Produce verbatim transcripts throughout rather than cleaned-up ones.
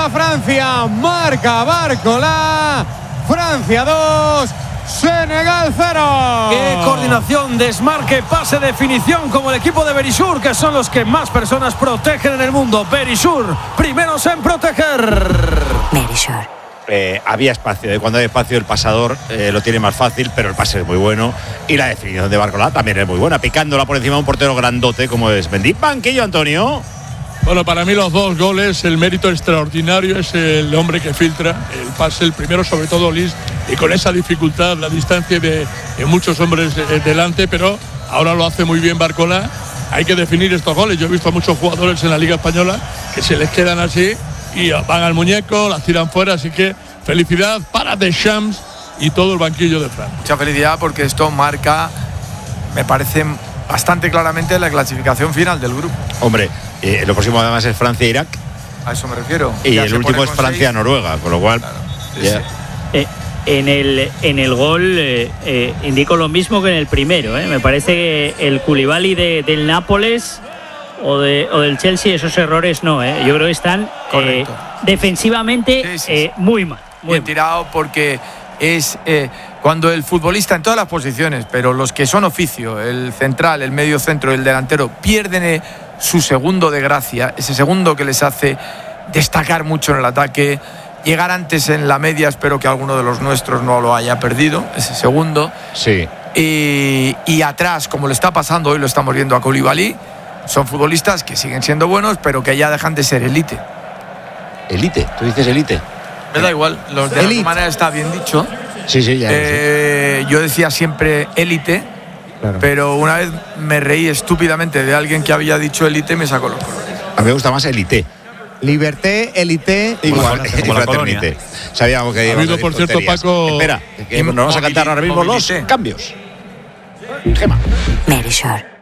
remonta Francia, marca Barcola. Francia dos, Senegal cero. Qué coordinación, desmarque, pase, definición, como el equipo de Berisur, que son los que más personas protegen en el mundo. Berisur, primeros en proteger. Berisur. Eh, había espacio, ¿eh? Cuando hay espacio el pasador eh, lo tiene más fácil, pero el pase es muy bueno y la definición de Barcola también es muy buena, picándola por encima de un portero grandote como es Mendy. Banquillo, Antonio. Bueno, para mí los dos goles, el mérito extraordinario es el hombre que filtra el pase, el primero sobre todo Lis, y con esa dificultad, la distancia de, de muchos hombres de, de delante, pero ahora lo hace muy bien Barcola. Hay que definir estos goles. Yo he visto a muchos jugadores en la Liga Española que se les quedan así y van al muñeco, las tiran fuera, así que felicidad para Deschamps y todo el banquillo de Francia. Mucha felicidad porque esto marca, me parece, bastante claramente la clasificación final del grupo. Hombre, eh, lo próximo además es Francia-Irak. A eso me refiero. Y ya el último es Francia-Noruega, con lo cual… Claro, sí, yeah. sí. Eh, en, el, en el gol eh, eh, indico lo mismo que en el primero. Eh. Me parece que el Koulibaly de, del Nápoles o, de, o del Chelsea, esos errores no. Eh. Yo creo que están eh, defensivamente sí, sí, sí. Eh, muy mal. Muy bien tirado porque es eh, cuando el futbolista en todas las posiciones, pero los que son oficio, el central, el medio centro, el delantero, pierden eh, su segundo de gracia, ese segundo que les hace destacar mucho en el ataque, llegar antes en la media, espero que alguno de los nuestros no lo haya perdido, ese segundo. Sí. Y, y atrás, como le está pasando hoy, lo estamos viendo a Koulibaly, son futbolistas que siguen siendo buenos, pero que ya dejan de ser élite. ¿Élite? ¿Tú dices élite? Me da igual, los de alguna manera está bien dicho. Sí, sí, ya. Eh, yo decía siempre élite, claro. Pero una vez me reí estúpidamente de alguien que había dicho élite y me sacó los colores. A mí me gusta más élite. Liberté, élité, igual, como la fraternité. Sabíamos que ha habido, por cierto, Paco. Espera, que nos vamos a cantar ahora mismo los cambios. Gema. Merisure.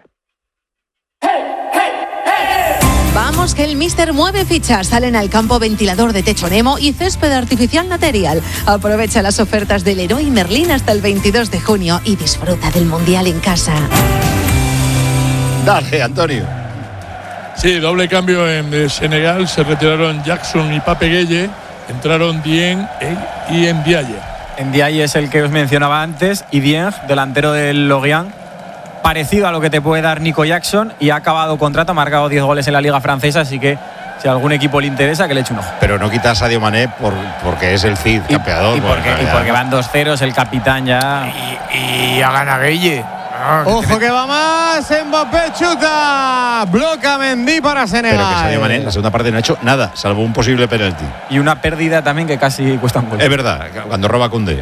Vamos que el Mister mueve fichas. Salen al campo ventilador de techo Nemo y césped artificial Material. Aprovecha las ofertas del Leroy Merlin hasta el veintidós de junio y disfruta del Mundial en casa. Dale, Antonio. Sí, doble cambio en Senegal. Se retiraron Jackson y Pape Gueye. Entraron Dieng y Ndiaye. Ndiaye es el que os mencionaba antes y Dieng, delantero del Lorient, parecido a lo que te puede dar Nico Jackson, y ha acabado contrato, ha marcado diez goles en la Liga Francesa, así que si a algún equipo le interesa, que le eche un ojo. Pero no quitas a Sadio Mané por, porque es el Cid y, campeador. Y porque, y porque van dos ceros, el capitán ya… Y, y hagan a Gueye. Ah, Ojo que, que va más, Mbappé chuta, bloca Mendy para Senegal. Pero que Sadio Mané en la segunda parte no ha hecho nada, salvo un posible penalti. Y una pérdida también que casi cuesta un gol. Es verdad, cuando roba Koundé.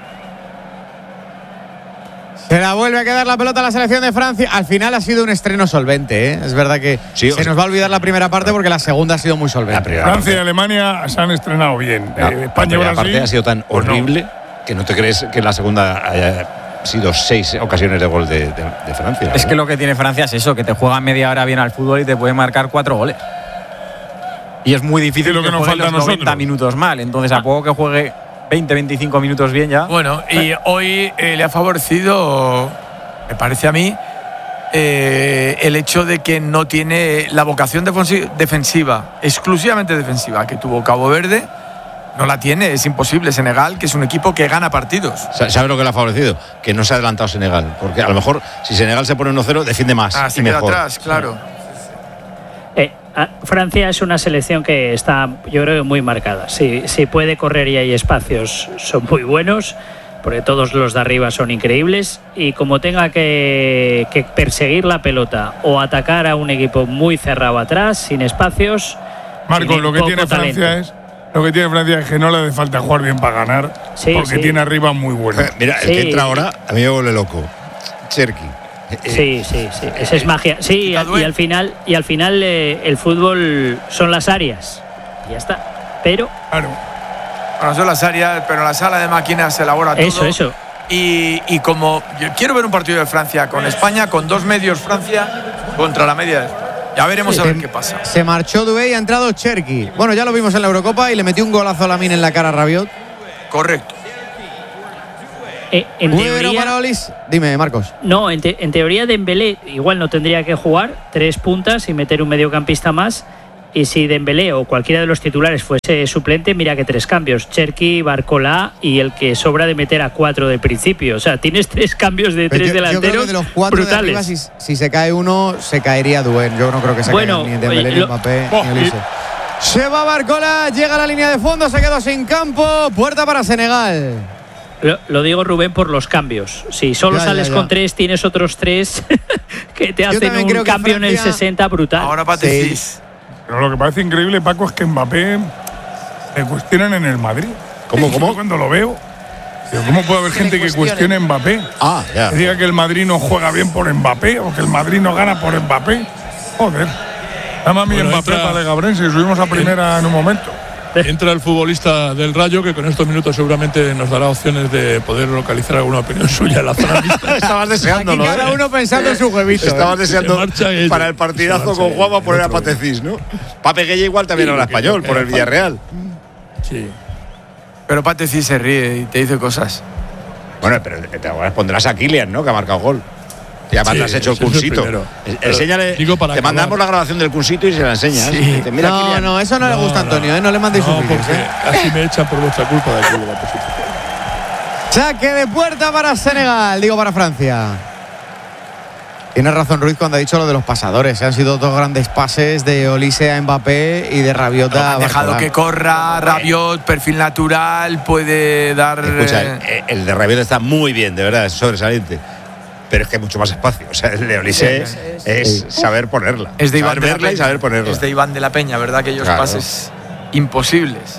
Se la vuelve a quedar la pelota a la selección de Francia. Al final ha sido un estreno solvente, ¿eh? Es verdad que sí, se nos va a olvidar la primera parte porque la segunda ha sido muy solvente. Francia y Alemania se han estrenado bien. La, eh, España la primera Brasil, parte ha sido tan horrible no. que no te crees que la segunda haya sido seis ocasiones de gol de, de, de Francia. Es que lo que tiene Francia es eso, que te juega media hora bien al fútbol y te puede marcar cuatro goles. Y es muy difícil sí, lo que, que nos juegue falta los noventa nosotros. minutos mal. Entonces, a poco que juegue veinte, veinticinco minutos bien ya. Bueno, y hoy eh, le ha favorecido, me parece a mí, eh, el hecho de que no tiene la vocación defensiva, exclusivamente defensiva, que tuvo Cabo Verde. No la tiene, es imposible. Senegal, que es un equipo que gana partidos. ¿Sabe lo que le ha favorecido? Que no se ha adelantado Senegal. Porque a lo mejor si Senegal se pone uno cero, defiende más. Ah, y se queda mejor. atrás, claro. Eh, Francia es una selección que está, yo creo, muy marcada. Si, si puede correr y hay espacios, son muy buenos, porque todos los de arriba son increíbles. Y como tenga que, que perseguir la pelota o atacar a un equipo muy cerrado atrás, sin espacios. Marco, lo que tiene Francia talento. es. Lo que tiene Francia es que no le hace falta jugar bien para ganar, sí, porque sí. tiene arriba muy bueno. Eh, mira, el sí. que entra ahora a mí me vuelve loco. Cherki. Sí, sí, sí. Esa es magia. Sí, y al, y al final, y al final eh, el fútbol son las áreas. Ya está. Pero. Claro. Bueno, son las áreas, pero en la sala de máquinas se elabora todo. Eso, eso. Y, y como yo quiero ver un partido de Francia con España, con dos medios Francia contra la media de España. Ya veremos sí, a ver qué pasa. Se marchó Doué y ha entrado Cherki. Bueno, ya lo vimos en la Eurocopa y le metió un golazo a Lamine en la cara a Rabiot. Correcto. Eh, en Muy teoría, para Olis. Dime, Marcos. No, en, te, en teoría Dembélé igual no tendría que jugar tres puntas y meter un mediocampista más. Y si Dembélé o cualquiera de los titulares fuese suplente, mira que tres cambios: Cherki, Barcola y el que sobra de meter a cuatro de principio. O sea, tienes tres cambios de tres yo, delanteros yo creo que de los cuatro brutales. de arriba, si, si se cae uno, se caería Duen. Yo no creo que se bueno, caiga ni Dembélé, oye, ni lo, Mbappé, oh, ni Olise. Se va Barcola, llega a la línea de fondo, se quedó sin campo. Puerta para Senegal. Lo, lo digo, Rubén, por los cambios. Si solo Ya, sales ya, ya. con tres, tienes otros tres que te hacen también un creo que cambio en el Francia- sesenta brutal. Ahora Patecis. Pero lo que parece increíble, Paco, es que Mbappé le cuestionan en el Madrid. ¿Cómo, cómo? Yo cuando lo veo, digo, ¿cómo puede haber gente que cuestione a Mbappé? Ah, ya. Que diga que el Madrid no juega bien por Mbappé o que el Madrid no gana por Mbappé. Joder. Llama a mí Bueno, Mbappé entra- para Legabrense y subimos a primera en un momento. Entra el futbolista del Rayo, que con estos minutos seguramente nos dará opciones de poder localizar alguna opinión suya en la zona mixta. Estabas deseándolo, Aquí cada ¿eh? uno pensando en su huevito. Estabas ¿eh? deseando Se marcha ella. para el partidazo Se marcha con ella. Juan va a poner a Otro. Patecis, ¿no? Pape Gueye igual también Sí, habla porque español creo por que el era Villarreal. Sí. Pero Patecis se ríe y te dice cosas. Bueno, pero te pondrás a Kylian, ¿no? Que ha marcado gol. Y además Sí, le has hecho el ese es el cursito. primero. Eh, Pero Enséñale. digo para Te acabar. mandamos la grabación del cursito y se la enseñas. Sí. Dice, mira, No, Kylian. no, eso no, le No, gusta a Antonio, no. ¿eh? No le mandéis No, sus vídeos, porque ¿eh? así me echan por vuestra culpa de aquí. luego, por supuesto. Saque de puerta para Senegal, digo para Francia. Tiene razón Ruiz cuando ha dicho lo de los pasadores. Han sido dos grandes pases de Olise a Mbappé y de Rabiot a Han dejado Barcola. que corra, Rabiot, perfil natural, puede dar. Escucha, eh, el, el de Rabiot está muy bien, de verdad, es sobresaliente. Pero es que hay mucho más espacio. O sea, el de Olise Sí, es saber ponerla. es de Iván saber de la verla y Peña. saber ponerla. Es de Iván de la Peña, ¿verdad? Aquellos Claro. pases imposibles.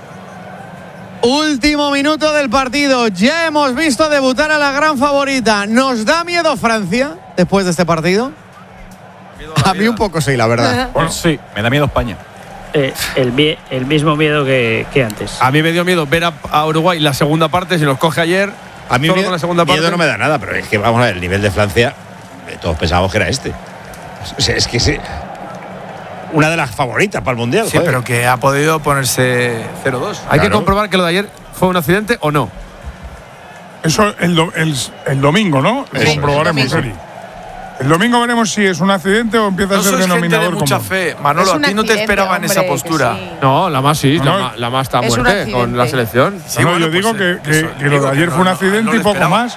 Último minuto del partido. Ya hemos visto debutar a la gran favorita. ¿Nos da miedo Francia después de este partido? A mí un poco sí, la verdad. Bueno, Sí, me da miedo España. Eh, el, mie- el mismo miedo que, que antes. A mí me dio miedo ver a, a Uruguay la segunda parte, si nos coge ayer. A mí solo miedo, con la segunda parte. miedo no me da nada, pero es que vamos a ver, el nivel de Francia, eh, todos pensábamos que era este. O sea, es que sí. Una de las favoritas para el Mundial. Sí, joder. pero que ha podido ponerse cero dos. Hay que Claro. comprobar que lo de ayer fue un accidente o no. eso el, do- el, el domingo, ¿no? Lo Eso, comprobaremos, eso. Eri. El domingo veremos si es un accidente o empieza No a ser sois gente de denominador mucha común. fe. Manolo, Es a un ti no te accidente, esperaba en esa hombre, que postura. sí. No, la más sí, No, la, no. más, la más está a Es un muerte con accidente. la selección. Sí, no, bueno, yo digo pues, que, eh, que- eso, que lo digo de ayer no, fue un no, accidente no y lo poco esperaba. más.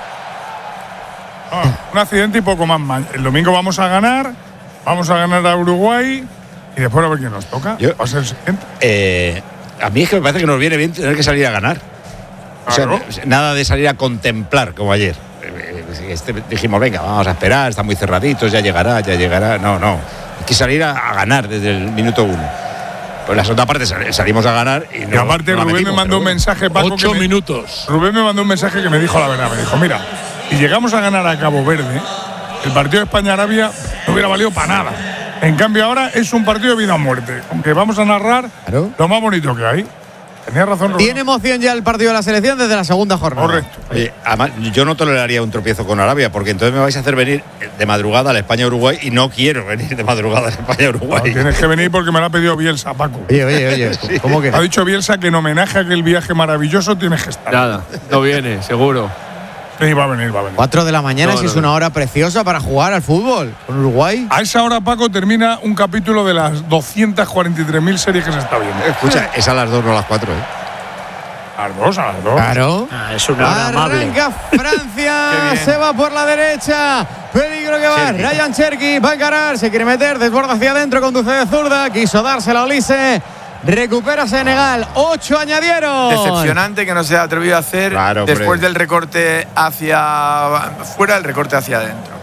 Ah, un accidente y poco más. Ma- El domingo vamos a ganar, vamos a ganar a Uruguay y después a ver quién nos toca. Yo- Va a ser el siguiente. Eh, a mí es que me parece que nos viene bien tener que salir a ganar. O sea, Claro. nada de salir a contemplar como ayer. Eh, Este, dijimos, venga, vamos a esperar, están muy cerraditos, ya llegará, ya llegará. No, no. Hay que salir a, a ganar desde el minuto uno. Pues la segunda parte sal- salimos a ganar y no. Y aparte no la Rubén metimos, me mandó pero un bueno. mensaje, Paco, que Ocho me- minutos. Rubén me mandó un mensaje que me dijo la verdad. Me dijo, mira, si llegamos a ganar a Cabo Verde, el partido de España-Arabia no hubiera valido para nada. En cambio ahora es un partido de vida o muerte. Aunque vamos a narrar Claro. lo más bonito que hay. Tenía razón Rubén. Tiene emoción ya el partido de la selección desde la segunda jornada. Correcto. Oye, además, yo no toleraría un tropiezo con Arabia, porque entonces me vais a hacer venir de madrugada a la España-Uruguay y no quiero venir de madrugada a la No, España-Uruguay. tienes que venir porque me lo ha pedido Bielsa, Paco. Oye, oye, oye. ¿Cómo que? Ha dicho Bielsa que en homenaje a aquel viaje maravilloso tienes que estar. Nada, no viene, seguro. Sí, va a venir, va a venir. Cuatro de la mañana, No, si no, es no. una hora preciosa para jugar al fútbol con Uruguay. A esa hora, Paco, termina un capítulo de las doscientas cuarenta y tres mil series que se está viendo. Escucha, es a las dos, no a las cuatro. ¿eh? A las dos, a las dos. Claro. Ah, es una hora amable. Arranca Francia, Qué bien. se va por la derecha. Peligro que va. Cherki. Ryan Cherki va a encarar, se quiere meter, desborda hacia adentro, conduce de zurda. Quiso dársela a Olise. Recupera Senegal. Ocho añadieron. Decepcionante que no se haya atrevido a hacer Claro, después hombre. del recorte hacia fuera, el recorte hacia adentro.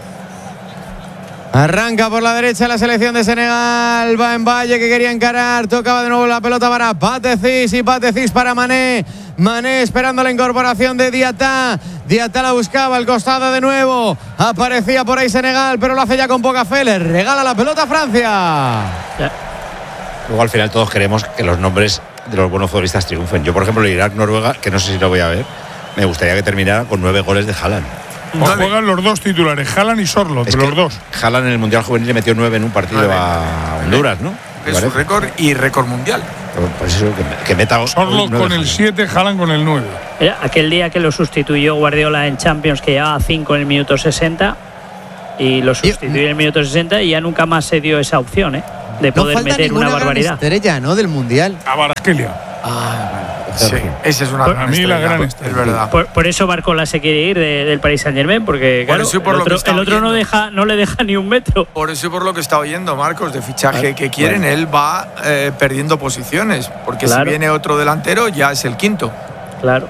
Arranca por la derecha la selección de Senegal. Va en Valle que quería encarar. Tocaba de nuevo la pelota para Patecis y Patecis para Mané. Mané esperando la incorporación de Diatá. Diatá la buscaba al costado de nuevo. Aparecía por ahí Senegal, pero lo hace ya con poca fe. Le regala la pelota a Francia. Ya. Luego al final todos queremos que los nombres de los buenos futbolistas triunfen. Yo, por ejemplo, el Irak-Noruega, que no sé si lo voy a ver, me gustaría que terminara con nueve goles de Haaland. O juegan los dos titulares, Haaland y Sorloth, Es los que dos. Haaland en el Mundial Juvenil le metió nueve en un partido Nueve. a Honduras, ¿no? Es su récord y récord mundial. Por eso que, que meta Sorloth nueve con el Haaland. siete, Haaland con el nueve. Era aquel día que lo sustituyó Guardiola en Champions, que llevaba cinco en el minuto sesenta, y lo sustituyó en el minuto sesenta y ya nunca más se dio esa opción, ¿eh? de poder no falta meter una ninguna gran barbaridad. estrella, ¿no? Del Mundial. A Barasquelia. Sí, esa es una Por- gran a mí la estrella, gran es estrella. verdad. Por, por eso Barcola se quiere ir de- del Paris Saint Germain, porque Por claro, eso y por el lo que otro, está el otro no, oyendo. deja, no le deja ni un metro. Por eso y por lo que está oyendo Marcos de fichaje que quieren, él va eh, perdiendo posiciones. Porque Claro. si viene otro delantero, ya es el quinto. Claro.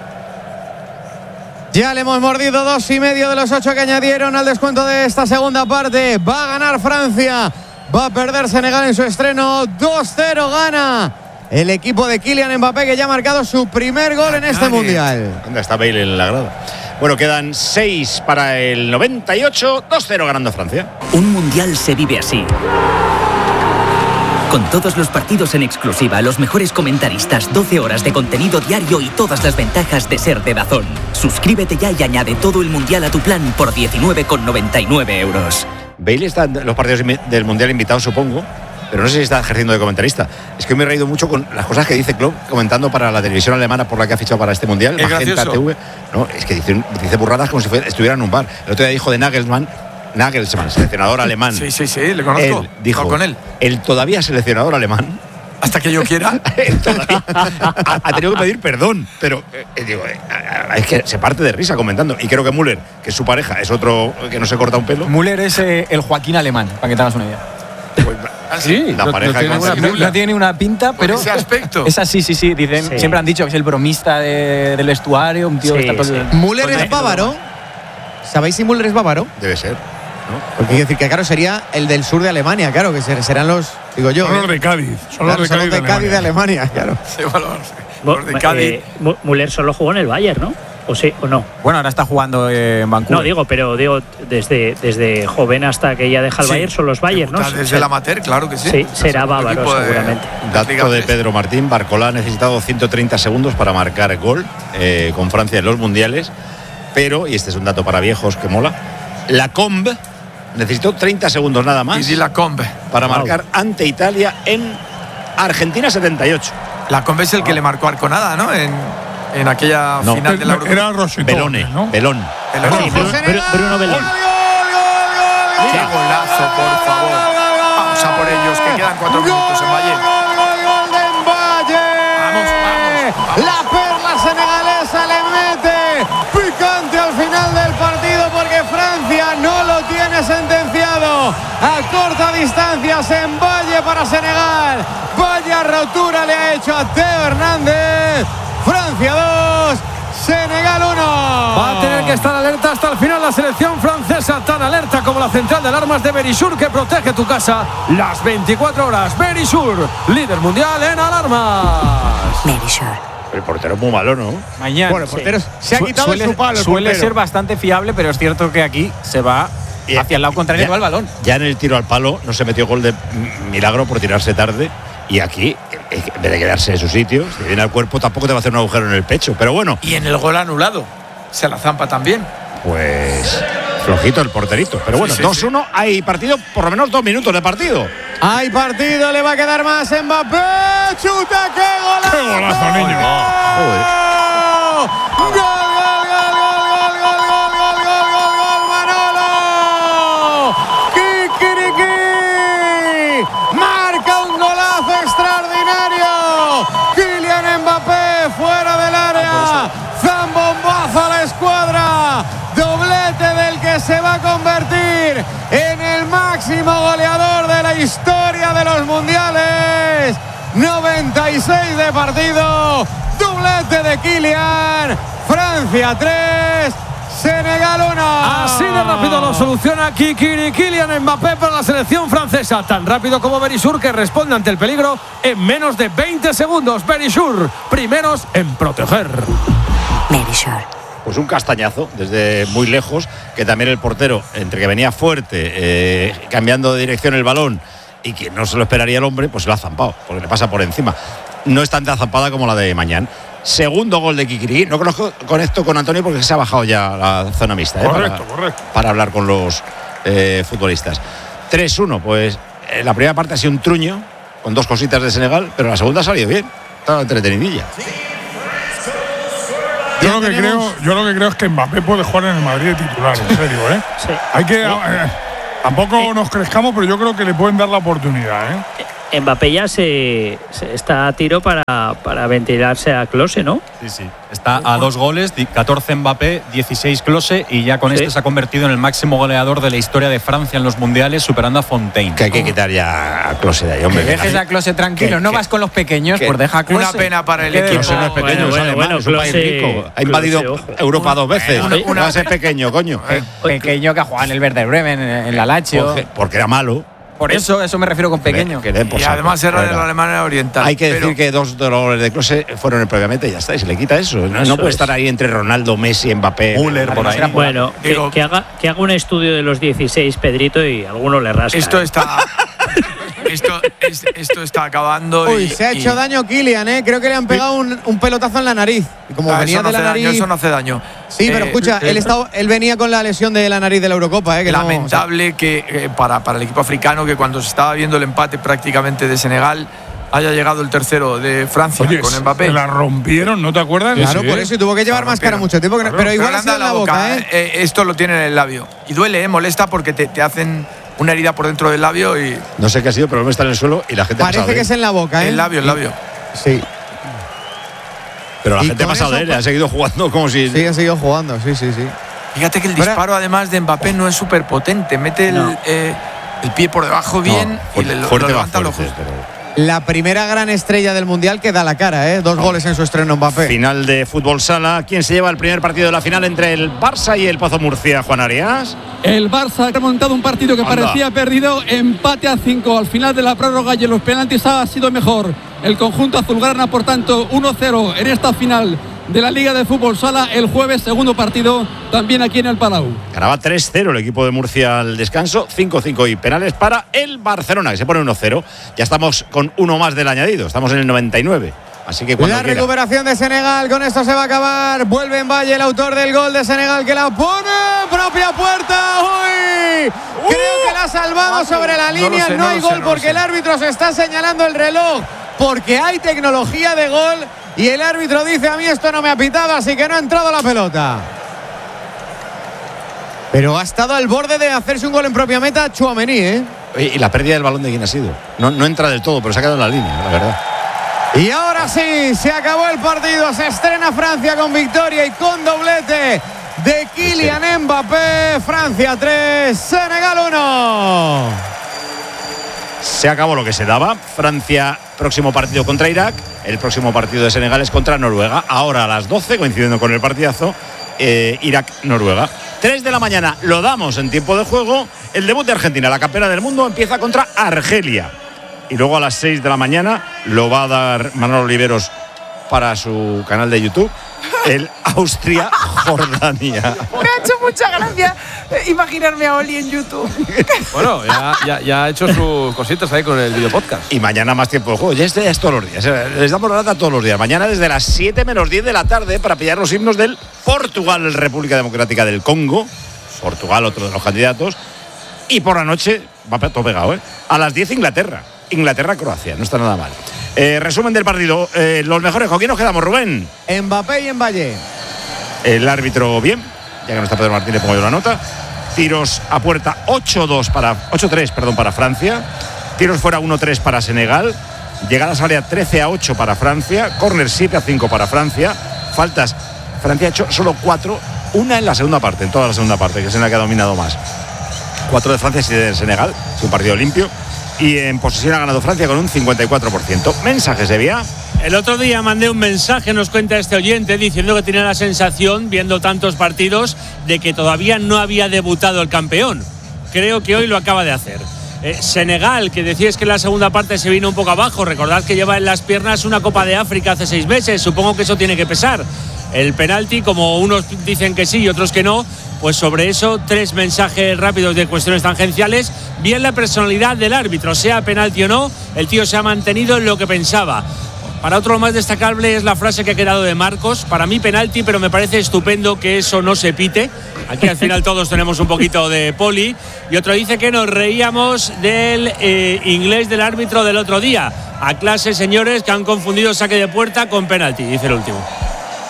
Ya le hemos mordido dos y medio de los ocho que añadieron al descuento de esta segunda parte. Va a ganar Francia. Va a perder Senegal en su estreno. dos cero gana el equipo de Kylian Mbappé, que ya ha marcado su primer gol en este Mundial. ¿Dónde está Bale en la grada? Bueno, quedan seis para el noventa y ocho. dos cero ganando Francia. Un mundial se vive así. Con todos los partidos en exclusiva, los mejores comentaristas, doce horas de contenido diario y todas las ventajas de ser de DAZN. Suscríbete ya y añade todo el mundial a tu plan por diecinueve con noventa y nueve euros. Bale está en los partidos del Mundial invitado, supongo, pero no sé si está ejerciendo de comentarista. Es que me he reído mucho con las cosas que dice Klopp comentando para la televisión alemana por la que ha fichado para este Mundial. Es Magenta gracioso. T V. No, es que dice, dice burradas como si fuera- estuviera en un bar. El otro día dijo de Nagelsmann, Nagelsmann, seleccionador alemán. Sí, sí, sí, le conozco. Él dijo, Con él. el todavía seleccionador alemán Hasta que yo quiera. él todavía ha, ha tenido que pedir perdón, pero eh, digo, eh, es que se parte de risa comentando. Y creo que Müller, que es su pareja, es otro que no se corta un pelo. Müller es eh, el Joaquín alemán, para que te hagas una idea. Sí, la no- pareja no tiene con ninguna Silvia. No, no tiene una pinta, Por pero ese aspecto. es así, sí, sí. Dicen, Sí. Siempre han dicho que es el bromista de- del vestuario, un tío Sí, que está todo sí. el- ¿Müller Pues es hay- bávaro? ¿Sabéis si Müller es bávaro? Debe ser. Porque quiere decir que, claro, sería el del sur de Alemania, claro, que ser- serán los, digo yo. Son ¿eh? los de Cádiz. Son Claro, los de Cádiz, de Cádiz de Alemania, claro. Sí, bueno, Mo- los de Cádiz. eh, Mu- Müller solo jugó en el Bayern, ¿no? ¿O sí o no? Bueno, ahora está jugando eh, en Vancouver. No, digo, pero digo, desde, desde joven hasta que ya deja el Sí. Bayern son los Bayern, ¿no? Está desde el amateur, claro que sí. Sí, será Segundo bávaro, equipo de- seguramente. de Liga Dato de tres. Pedro Martín, Barcola ha necesitado ciento treinta segundos para marcar gol eh, con Francia en los mundiales, pero, y este es un dato para viejos que mola, la Comb necesitó treinta segundos nada Y más di la Combe. para Wow. marcar ante Italia en Argentina setenta y ocho. La Combe es el que le marcó Arconada, ¿no? En, en aquella No. final de la Eurocopa. Era Rossitón, Belone, ¿no? Belón. El Sí, Arconada. Bruno, Bruno- Bruno Belón. ¡Qué golazo, por favor! Vamos a por ellos, que quedan cuatro minutos en Valle. Gol de Mbaye. Vamos, vamos, vamos. La perla senegalesa le mete picante al final del partido porque Francia no lo tiene sentenciado. A corta distancia se Mbaye para Senegal. Vaya rotura le ha hecho a Teo Hernández. Francia dos, Senegal uno. Va a tener que estar alerta hasta el final la selección francesa, tan alerta como la central de alarmas de Verisur, que protege tu casa las veinticuatro horas. Verisur, líder mundial en alarmas. Verisur. El portero es muy malo, ¿no? Mañana. Bueno, el portero se ha Su- quitado suele, de su palo. el Suele portero. ser bastante fiable, pero es cierto que aquí se va Y- hacia el lado contrario ya- que va el balón. Ya en el tiro al palo no se metió gol de mm, milagro por tirarse tarde. Y aquí, eh, en vez de quedarse en su sitio, si viene al cuerpo, tampoco te va a hacer un agujero en el pecho. Pero bueno, Y en el gol anulado. Se la zampa también. pues flojito el porterito. Pero bueno, Sí, sí, dos uno, hay partido, por lo menos dos minutos de partido. Hay partido, le va a quedar más Mbappé. Chuta, qué golazo. ¡Qué golazo, niño! Joder. Gol, gol, gol, gol, gol, gol, gol, gol, gol, gol, gol, Manolo. Kikiriki. Marca un golazo extraordinario. Kylian Mbappé fuera del área. Zambombazo a la escuadra. Doblete del que se va a convertir en el máximo goleador de la historia de los mundiales. noventa y seis de partido. Doblete de Kylian. Francia tres, Senegal uno. Así de rápido lo soluciona Kikiri Kylian Mbappé para la selección francesa. Tan rápido como Verisur, que responde ante el peligro en menos de veinte segundos. Verisur, primeros en proteger. Verisur. Pues un castañazo desde muy lejos, que también el portero, entre que venía fuerte, eh, cambiando de dirección el balón, y que no se lo esperaría el hombre, pues lo ha zampado, porque le pasa por encima. No es tanta zampada como la de Mañán. Segundo gol de Kikiri. No conozco, conecto con Antonio porque se ha bajado ya la zona mixta. ¿eh? Correcto, para, correcto. Para hablar con los eh, futbolistas. tres uno, pues eh, la primera parte ha sido un truño, con dos cositas de Senegal, pero la segunda ha salido bien. Estaba entretenidilla. Yo lo, que creo, yo lo que creo es que Mbappé puede jugar en el Madrid de titular, en serio, ¿eh? Sí. Hay que. eh, Tampoco eh, nos crezcamos, pero yo creo que le pueden dar la oportunidad, ¿eh? Mbappé ya se, se está a tiro para, para ventilarse a Klose, ¿no? Sí, sí. Está a dos goles, catorce Mbappé, dieciséis Klose, y ya con sí. este se ha convertido en el máximo goleador de la historia de Francia en los mundiales, superando a Fontaine. Que hay que quitar ya a Klose de ahí, hombre. Que dejes a Klose tranquilo, ¿Qué, no qué, vas con los pequeños, pues deja a Klose. Una pena para el equipo. Klose no es pequeño, bueno, es alemán, bueno, es un país rico. Ha invadido Klose, Europa dos veces. Una, una, no es pequeño, coño. Eh, pequeño que ha jugado en el Werder Bremen, en la Lazio. Porque, porque era malo. Por eso, eso me refiero con pequeño. Que y además era de la Alemania Oriental. Hay que pero... decir que dos de los goles de Klose fueron previamente y ya está, y se le quita eso. No, eso no puede es. estar ahí entre Ronaldo, Messi, Mbappé, Müller, por ahí. Bueno, que, que, haga, que haga un estudio de los dieciséis, Pedrito, y alguno le rasca. Esto ¿eh? está… Esto, es, esto está acabando. Uy, y, se ha hecho y... daño Kylian, ¿eh? Creo que le han pegado un, un pelotazo en la nariz. Y como ah, venía no de la nariz. Daño, eso no hace daño. Sí, eh, pero escucha, eh, él, estaba, él venía con la lesión de la nariz de la Eurocopa, ¿eh? Que lamentable no, que eh, para, para el equipo africano, que cuando se estaba viendo el empate prácticamente de Senegal, haya llegado el tercero de Francia. Oye, con Mbappé. Se la rompieron, ¿no te acuerdas? Claro, sí, por eso, y tuvo que llevar máscara mucho tiempo. Claro, pero igual ha sido en la boca, boca ¿eh? ¿eh? Esto lo tiene en el labio. Y duele, ¿eh? Molesta porque te, te hacen una herida por dentro del labio y… No sé qué ha sido, pero me está en el suelo y la gente Parece ha pasado que es en la boca, ¿eh? El labio, el labio. Sí. Pero la gente ha pasado de él, ha seguido jugando como si… Sí, ha seguido jugando, sí, sí, sí. Fíjate que el disparo, además de Mbappé, no es súper potente. Mete no. el, eh, el pie por debajo bien no, fuerte, y le, fuerte lo levanta fuerte, lo justo. Pero… La primera gran estrella del Mundial que da la cara, ¿eh? Dos no. goles en su estreno Mbappé. Final de fútbol sala. ¿Quién se lleva el primer partido de la final entre el Barça y el Pozo Murcia, Juan Arias? El Barça ha remontado un partido que Anda. parecía perdido, empate a cinco. Al final de la prórroga y en los penaltis ha sido mejor el conjunto azulgrana, por tanto uno cero en esta final de la Liga de Fútbol Sala el jueves, segundo partido también aquí en el Palau. Ganaba tres cero el equipo de Murcia al descanso, cinco cinco y penales para el Barcelona, que se pone uno cero. Ya estamos con uno más del añadido, estamos en el noventa y nueve. Así que cuando la quiera. Recuperación de Senegal, con esto se va a acabar. Vuelve en Valle el autor del gol de Senegal, que la pone propia puerta. ¡Uy! Uh, Creo que la ha salvado sobre la línea. No, sé, no, no hay gol sé, no porque sé. El árbitro se está señalando el reloj, porque hay tecnología de gol y el árbitro dice: a mí esto no me ha pitado, así que no ha entrado la pelota. Pero ha estado al borde de hacerse un gol en propia meta Tchouaméni, ¿eh? Y la pérdida del balón de quién ha sido. No, no entra del todo, pero se ha quedado en la línea, la verdad. Y ahora sí, se acabó el partido, se estrena Francia con victoria y con doblete de Kylian Mbappé. Francia tres, Senegal uno. Se acabó lo que se daba. Francia, próximo partido contra Irak. El próximo partido de Senegal es contra Noruega. Ahora a las doce, coincidiendo con el partidazo, eh, Irak-Noruega. tres de la mañana, lo damos en tiempo de juego. El debut de Argentina, la campeona del mundo, empieza contra Argelia. Y luego a las seis de la mañana lo va a dar Manolo Oliveros para su canal de YouTube, el Austria-Jordania. Me ha hecho mucha gracia imaginarme a Oli en YouTube. Bueno, ya, ya, ya ha hecho sus cositas ahí con el video podcast. Y mañana más tiempo de juego. Ya este es todos los días. Les damos la data todos los días. Mañana desde las siete menos diez de la tarde para pillar los himnos del Portugal, República Democrática del Congo. Portugal, otro de los candidatos. Y por la noche, va todo pegado, ¿eh? A las diez Inglaterra. Inglaterra-Croacia, no está nada mal. Eh, resumen del partido. Eh, los mejores, ¿con quién nos quedamos, Rubén? Mbappé y en Valle. El árbitro bien, ya que no está Pedro Martínez, pongo yo la nota. Tiros a puerta ocho dos para ocho tres, perdón, para Francia. Tiros fuera uno tres para Senegal. Llegadas a área trece a ocho para Francia. Córner siete a cinco para Francia. Faltas, Francia ha hecho solo cuatro, una en la segunda parte, en toda la segunda parte, que es en la que ha dominado más. Cuatro de Francia y siete de Senegal, es un partido limpio. Y en posesión ha ganado Francia con un cincuenta y cuatro por ciento. Mensajes de vía. El otro día mandé un mensaje, nos cuenta este oyente, diciendo que tenía la sensación, viendo tantos partidos, de que todavía no había debutado el campeón. Creo que hoy lo acaba de hacer. Eh, Senegal, que decíais que en la segunda parte se vino un poco abajo. Recordad que lleva en las piernas una Copa de África hace seis meses. Supongo que eso tiene que pesar. El penalti, como unos dicen que sí y otros que no, pues sobre eso tres mensajes rápidos de cuestiones tangenciales. Bien la personalidad del árbitro, sea penalti o no, el tío se ha mantenido en lo que pensaba. Para otro, lo más destacable es la frase que ha quedado de Marcos. Para mí penalti, pero me parece estupendo que eso no se pite. Aquí al final todos tenemos un poquito de poli. Y otro dice que nos reíamos del eh, inglés del árbitro del otro día. A clase, señores, que han confundido saque de puerta con penalti, dice el último.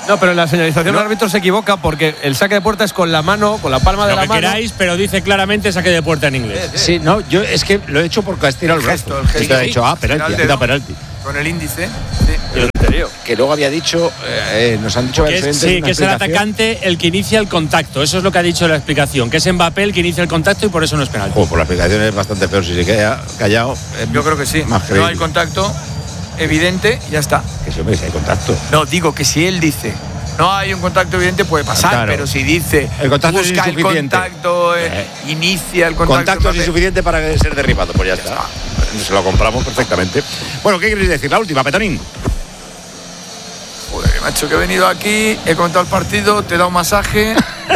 No, pero en la señalización no. El árbitro se equivoca porque el saque de puerta es con la mano, con la palma de lo la que mano. queráis, pero dice claramente saque de puerta en inglés. Sí, no, yo es que lo he hecho porque ha estirado el, el gesto, brazo. El gesto. He dicho, ah, penalti, da penalti. Con el índice. Sí. El que luego había dicho, eh, nos han dicho que es, sí, que es el atacante el que inicia el contacto. Eso es lo que ha dicho la explicación, que es Mbappé el que inicia el contacto y por eso no es penalti. Oh, por la explicación es bastante peor si se queda callado. Yo creo que sí. No hay contacto evidente, ya está. Que si, hombre, si hay contacto. No, digo que si él dice no hay un contacto evidente puede pasar, claro. Pero si dice el contacto busca es el contacto, eh, eh. inicia el contacto. Contacto es insuficiente para ser derribado, pues ya, ya está. está. Se lo compramos perfectamente. Bueno, ¿qué queréis decir? La última, Petonín. Joder, macho, que he venido aquí, he contado el partido, te he dado un masaje.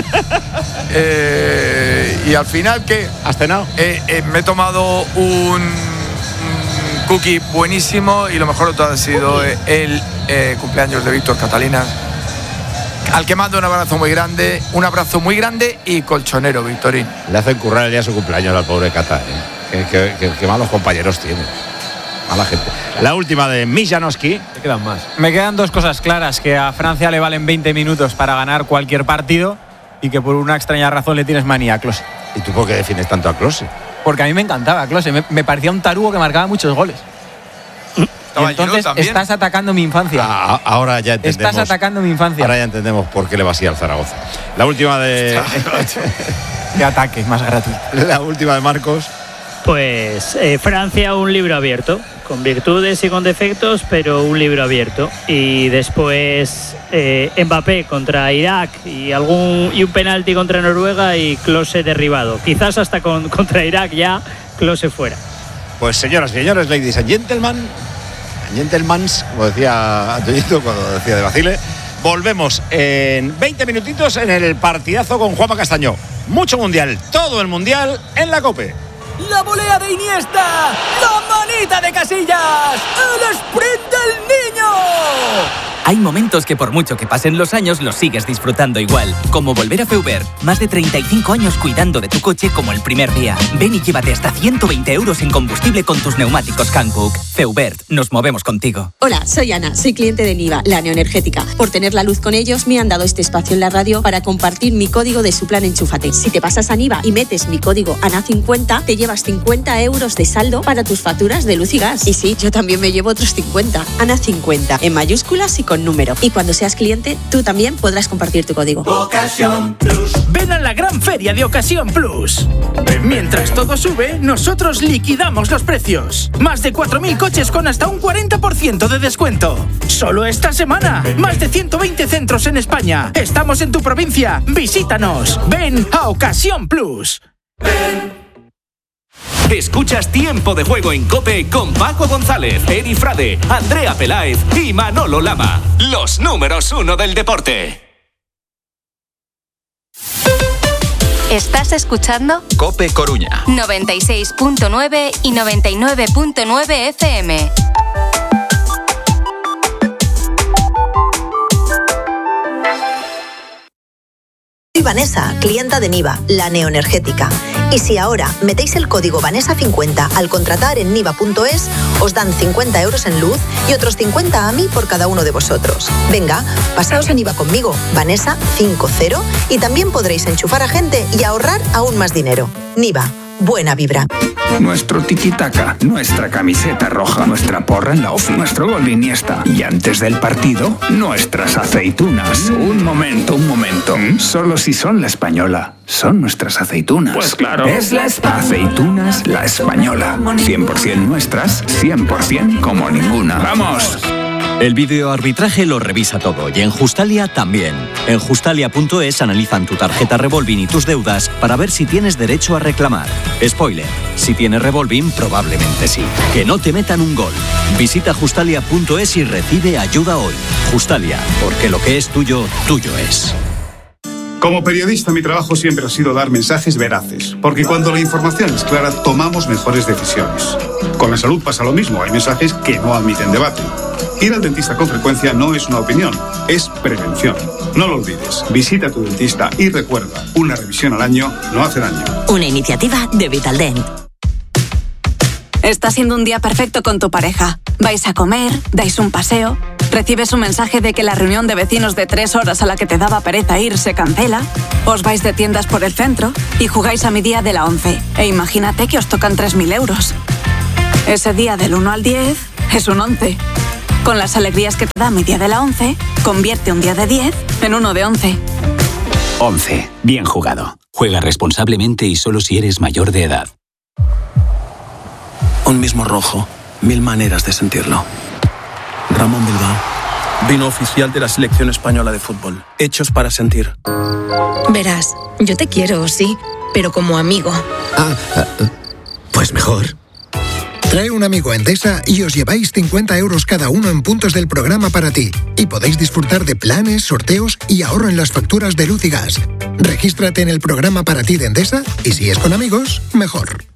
eh, y al final, ¿qué? ¿Has cenado? Eh, eh, me he tomado un, un cookie buenísimo y lo mejor de todo ha sido eh, el eh, cumpleaños de Víctor Catalina. Al que mando un abrazo muy grande, un abrazo muy grande y colchonero, Victorín. Le hacen currar el día de su cumpleaños al pobre Cata, ¿eh? que, que, que, que malos compañeros tiene. Mala gente. La última de Mijanowski. Me quedan más. Me quedan dos cosas claras, que a Francia le valen veinte minutos para ganar cualquier partido y que por una extraña razón le tienes manía a Klose. ¿Y tú por qué defines tanto a Klose? Porque a mí me encantaba Klose, me, me parecía un tarugo que marcaba muchos goles. Y entonces estás atacando mi infancia. Ah, ahora ya entendemos. Estás atacando mi infancia. Ahora ya entendemos por qué le va así al Zaragoza. La última de. De ataque, más gratuito. La última de Marcos. Pues eh, Francia, un libro abierto, con virtudes y con defectos, pero un libro abierto. Y después eh, Mbappé contra Irak y algún y un penalti contra Noruega y Klose derribado. Quizás hasta con, contra Irak ya Klose fuera. Pues señoras y señores, ladies and gentlemen. Gentlemans, como decía Antoñito cuando decía de Basile. Volvemos en veinte minutitos en el partidazo con Juanma Castaño. Mucho mundial, todo el mundial en la COPE. La volea de Iniesta, la manita de Casillas, el sprint del niño. Hay momentos que por mucho que pasen los años los sigues disfrutando igual, como volver a Feubert. Más de treinta y cinco años cuidando de tu coche como el primer día. Ven y llévate hasta ciento veinte euros en combustible con tus neumáticos Hankook. Feubert, nos movemos contigo. Hola, soy Ana, soy cliente de Niva, la neoenergética. Por tener la luz con ellos me han dado este espacio en la radio para compartir mi código de su plan Enchúfate. Si te pasas a Niva y metes mi código A N A cincuenta, te llevas cincuenta euros de saldo para tus facturas de luz y gas. Y sí, yo también me llevo otros cincuenta. A N A cincuenta, en mayúsculas y con número. Y cuando seas cliente, tú también podrás compartir tu código. Ocasión Plus. Ven a la gran feria de Ocasión Plus. Mientras todo sube, nosotros liquidamos los precios. Más de cuatro mil coches con hasta un cuarenta por ciento de descuento. Solo esta semana. Más de ciento veinte centros en España. Estamos en tu provincia. Visítanos. Ven a Ocasión Plus. Ven. Escuchas Tiempo de Juego en COPE con Paco González, Eri Frade, Andrea Peláez y Manolo Lama. Los números uno del deporte. ¿Estás escuchando? COPE Coruña. noventa y seis punto nueve y noventa y nueve punto nueve F M. Soy Vanessa, clienta de Niva, la neoenergética. Y si ahora metéis el código Vanessa cincuenta al contratar en niva punto es, os dan cincuenta euros en luz y otros cincuenta a mí por cada uno de vosotros. Venga, pasaos a Niva conmigo, Vanessa cincuenta, y también podréis enchufar a gente y ahorrar aún más dinero. Niva, buena vibra. Nuestro tiki-taka, nuestra camiseta roja, nuestra porra en la off, nuestro gol de Iniesta. Y antes del partido, nuestras aceitunas. Un momento, un momento. Solo si son la española. Son nuestras aceitunas. Pues claro. Es la espa- Aceitunas La Española. cien por ciento nuestras, cien por ciento como ninguna. ¡Vamos! El videoarbitraje lo revisa todo y en Justalia también. En Justalia punto es analizan tu tarjeta Revolving y tus deudas para ver si tienes derecho a reclamar. Spoiler, si tienes Revolving probablemente sí. Que no te metan un gol. Visita Justalia punto es y recibe ayuda hoy. Justalia, porque lo que es tuyo, tuyo es. Como periodista, mi trabajo siempre ha sido dar mensajes veraces, porque cuando la información es clara, tomamos mejores decisiones. Con la salud pasa lo mismo, hay mensajes que no admiten debate. Ir al dentista con frecuencia no es una opinión, es prevención. No lo olvides, visita a tu dentista y recuerda, una revisión al año no hace daño. Una iniciativa de Vitaldent. Está siendo un día perfecto con tu pareja. Vais a comer, dais un paseo, recibes un mensaje de que la reunión de vecinos de tres horas a la que te daba pereza ir se cancela, os vais de tiendas por el centro y jugáis a mi día de la once. E imagínate que os tocan tres mil euros. Ese día del uno al diez es un once. Con las alegrías que te da mi día de la once, convierte un día de diez en uno de once. once. Bien jugado. Juega responsablemente y solo si eres mayor de edad. Un mismo rojo. Mil maneras de sentirlo. Ramón Bilbao. Vino oficial de la selección española de fútbol. Hechos para sentir. Verás, yo te quiero, sí, pero como amigo. Ah, pues mejor. Trae un amigo a Endesa y os lleváis cincuenta euros cada uno en puntos del programa para ti. Y podéis disfrutar de planes, sorteos y ahorro en las facturas de luz y gas. Regístrate en el programa para ti de Endesa y si es con amigos, mejor.